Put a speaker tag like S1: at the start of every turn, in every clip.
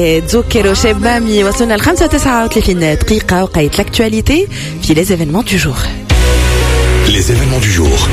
S1: تذكروا شبابي وصلنا ل 35 دقيقة وقيت l'actualité في les événements du jour.
S2: Les événements du jour.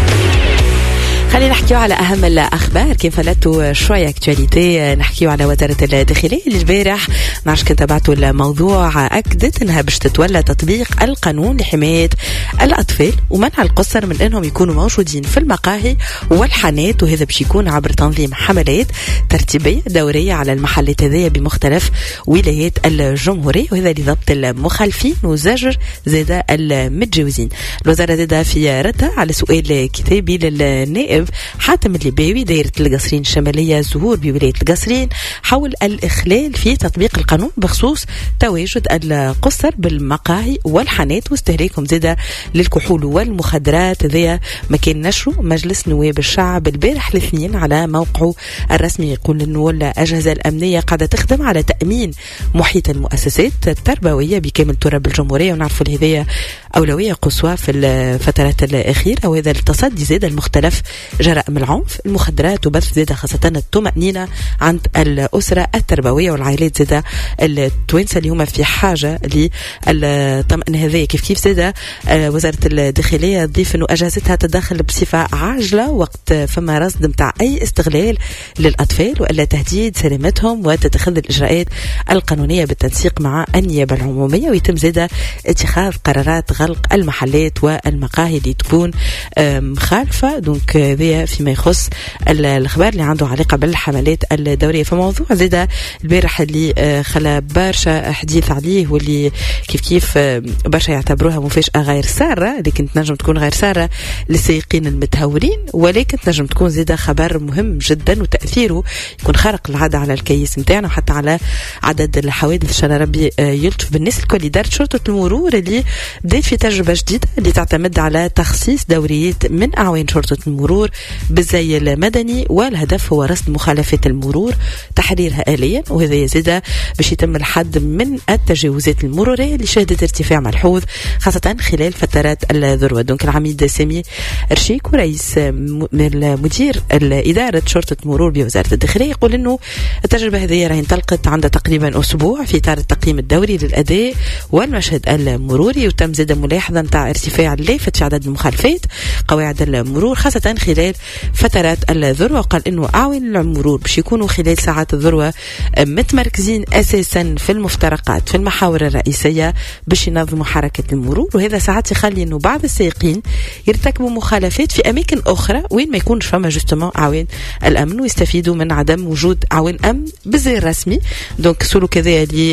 S1: خلينا نحكيو على أهم الأخبار كيف فلتوا شوية اكتواليتي. نحكيو على وزارة الداخلية اللي البارح نعرف كنت تبعتوا الموضوع أكدت أنها باش تتولى تطبيق القانون لحماية الأطفال ومنع القُصّر من أنهم يكونوا موجودين في المقاهي والحانات، وهذا باش يكون عبر تنظيم حملات ترتيبية دورية على المحلات هذية بمختلف ولايات الجمهورية، وهذا لضبط المخالفين وزجر زاد المتجاوزين. الوزارة زاد في ردها على سؤال كتابي للنائب حاتم الليباوي دايرة القصرين الشمالية زهور بولاية القصرين حول الإخلال في تطبيق القانون بخصوص تواجد القُصّر بالمقاهي والحانات واستهلاكهم زادة للكحول والمخدرات. ذا مكان نشره مجلس نواب الشعب البارح الاثنين على موقعه الرسمي، يقول انه الأجهزة الأمنية قاعدة تخدم على تأمين محيط المؤسسات التربوية بكامل تراب الجمهورية، ونعرفوا هذه أولوية قصوى في الفترات الأخيرة، وهذا التصدي زاد المختلف جرائم العنف المخدرات وبث زاد خاصة الطمأنينة عند الأسرة التربوية والعائلات زاد التوانسة اللي هما في حاجة للطمأن هذه. كيف زاد وزارة الداخلية تضيف أنه أجهزتها تدخل بصفة عاجلة وقت فما رصد متاع أي استغلال للأطفال وإلا تهديد سلامتهم، وتتخذ الإجراءات القانونية بالتنسيق مع النيابة العمومية، ويتم زاد اتخاذ قرارات غلق المحلات والمقاهي اللي تكون مخالفة. دونك ذي فيما يخص الأخبار اللي عنده علاقة بالحملات الدورية. فموضوع زاد البارح اللي خلى برشا حديث عليه واللي كيف برشا يعتبروها مفاجأة غير سارة، لكن تنجم تكون غير سارة للسائقين المتهورين، ولكن تنجم تكون زيادة خبر مهم جدا وتأثيره يكون خارق العادة على الكيس متاعنا وحتى على عدد الحوادث. شاء ربي يلطف بالناس الكل. إدارة شرطة المرور اللي بدأت في تجربة جديدة اللي تعتمد على تخصيص دوريات من أعوان شرطة المرور بالزي المدني، والهدف هو رصد مخالفات المرور تحريرها آليا، وهذا يزيد باش يتم الحد من التجاوزات المرورية اللي شهدت ارتفاع ملحوظ خاصة خلال فترات الذروة. دونك العميد سامي رشيك ورئيس مدير إدارة شرطة المرور بوزارة الداخلية يقول إنه التجربة هذه راهي انطلقت عند تقريبا أسبوع في إطار التقييم الدوري للأداء والمشهد المروري، وتم زاد ملاحظة متاع ارتفاع لافت في عدد المخالفات قواعد المرور خاصة خلال فترات الذروة. وقال إنه أعوان المرور باش يكونوا خلال ساعات الذروة متمركزين أساسا في المفترقات في المحاور الرئيسية باش ينظموا حركة المرور، وهذا ساعات يخلي إنه بعض السائقين يرتكبوا مخالفات في أماكن أخرى وين ما يكونش فما جستما أعوان الأمن ويستفيدوا من عدم وجود أعوان أمن بالزي الرسمي. دونك سلوك كذا اللي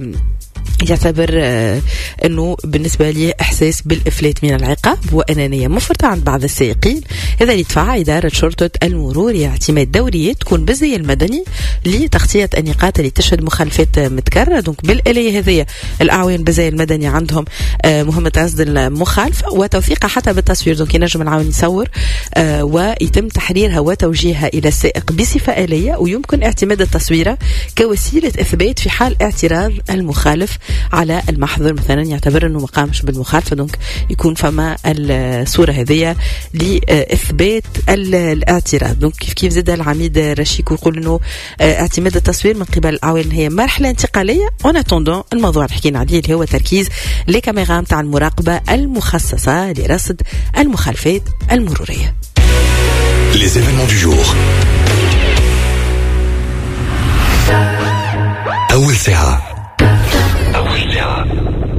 S1: يعتبر أنه بالنسبة لي إحساس بالإفلات من العقاب وأنانية مفرطة عند بعض السائقين. هذا يدفع إدارة شرطة المرور اعتماد دوريات تكون بالزي المدني لتغطية النقاط اللي تشهد مخالفات متكررة. دونك بالآلية هذه الأعوان بالزي المدني عندهم مهمة رصد المخالفة وتوثيقها حتى بالتصوير. دونك ينجم العون يصور ويتم تحريرها وتوجيهها إلى السائق بصفة آلية، ويمكن اعتماد التصوير كوسيلة إثبات في حال اعتراض المخالف على المحظور، مثلا يعتبر أنه ما قامش بالمخالفة، دونك يكون فما الصورة هذه لإثبات الاعتراض. دونك كيف زاد العميد رشيك يقول أنه اعتماد التصوير من قبل الأعوان هي مرحلة انتقالية. أون أتوندون الموضوع اللي حكينا عليه اللي هو تركيز لكاميرا متاع المراقبة المخصصة لرصد المخالفات المرورية.
S2: Les événements du jour.